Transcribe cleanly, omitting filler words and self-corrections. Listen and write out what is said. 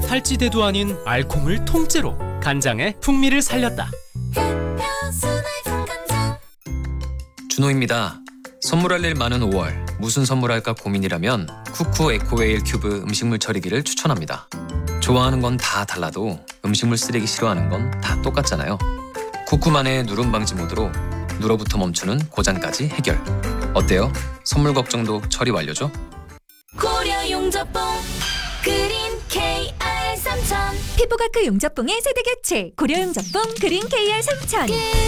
살찌대도 아닌 알콩을 통째로 간장의 풍미를 살렸다. 준호입니다. 선물할 일 많은 5월 무슨 선물할까 고민이라면 쿠쿠 에코웨일 큐브 음식물 처리기를 추천합니다. 좋아하는 건 다 달라도 음식물 쓰레기 싫어하는 건 다 똑같잖아요. 쿠쿠만의 누름 방지 모드로 누러부터 멈추는 고장까지 해결. 어때요? 선물 걱정도 처리 완료죠? 고려 용접봉 그린 KR 3000 피부과크 용접봉의 세대 교체 고려 용접봉 그린 KR 3000